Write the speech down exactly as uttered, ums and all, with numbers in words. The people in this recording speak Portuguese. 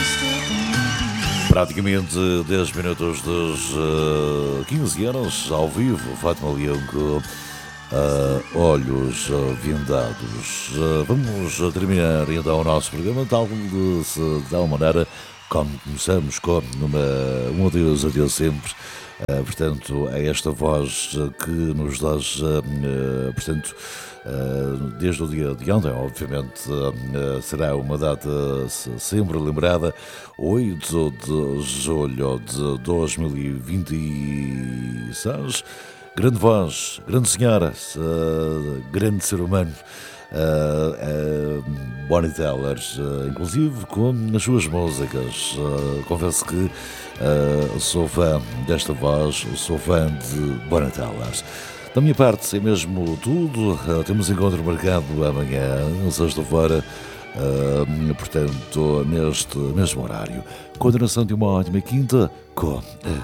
Praticamente dez minutos dos uh, quinze anos, ao vivo, Fátima Leão com uh, Olhos uh, Vendados. Uh, vamos terminar então o nosso programa tal, de, de tal maneira como começamos, com uma, um adeus, adeus sempre. Uh, portanto, é esta voz que nos dá, uh, portanto, uh, desde o dia de ontem, obviamente, uh, será uma data sempre lembrada, oito de julho de dois mil e vinte e seis. Grande voz, grande senhora, uh, grande ser humano. Uh, uh, Bonnie Tyler, uh, inclusive com as suas músicas. Uh, confesso que uh, sou fã desta voz, sou fã de Bonnie Tyler. Da minha parte é mesmo tudo. Uh, temos encontro marcado amanhã, sexta-feira, uh, portanto, neste mesmo horário. Continuação de uma ótima quinta com